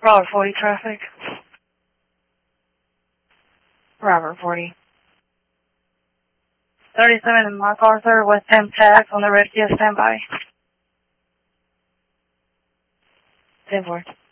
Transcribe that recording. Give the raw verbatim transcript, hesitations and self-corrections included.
Robert forty traffic. Robert forty. thirty-seven in MacArthur, West End tax on the red Kia standby. ten four.